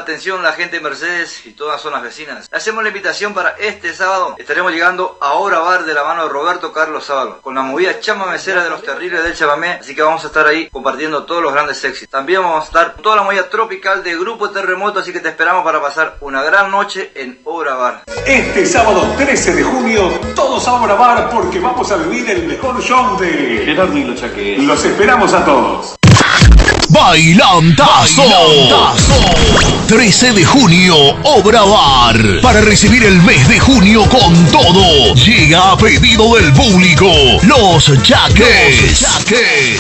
atención la gente de Mercedes y todas zonas vecinas. Hacemos la invitación para este sábado. Estaremos llegando a Obra Bar de la mano de Roberto Carlos Sábalo, con la movida chamamecera de los terribles del chamamé. Así que vamos a estar ahí compartiendo todos los grandes éxitos. También vamos a estar con toda la movida tropical de Grupo Terremoto, así que te esperamos para pasar una gran noche en Obra Bar. Este sábado 13 de junio, todos a Obra Bar porque vamos a vivir el mejor show de Gerardo y los Chaqueros. Los esperamos a todos. Bailantazo. 13 de junio, Obra Bar. Para recibir el mes de junio con todo. Llega a pedido del público Los Chaques.